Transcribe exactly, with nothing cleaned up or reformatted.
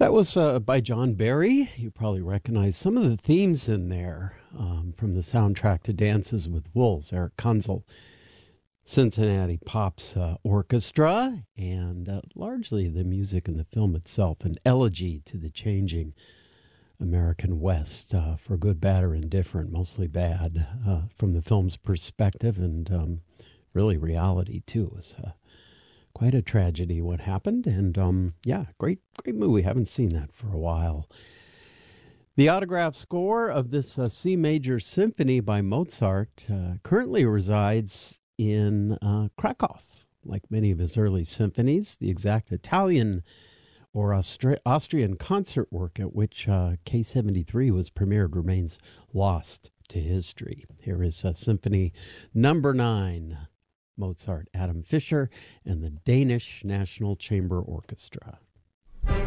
That was uh, by John Barry. You probably recognize some of the themes in there um, from the soundtrack to Dances with Wolves, Eric Kunzel, Cincinnati Pops uh, Orchestra, and uh, largely the music in the film itself, an elegy to the changing American West, uh, for good, bad, or indifferent, mostly bad, uh, from the film's perspective, and um, really reality, too. It was uh, quite a tragedy what happened, and um, yeah, great, great movie. Haven't seen that for a while. The autograph score of this uh, C major symphony by Mozart uh, currently resides in uh, Krakow. Like many of his early symphonies, the exact Italian or Austra- Austrian concert work at which uh, K seventy-three was premiered remains lost to history. Here is uh, Symphony Number Nine, Mozart, Adam Fischer, and the Danish National Chamber Orchestra.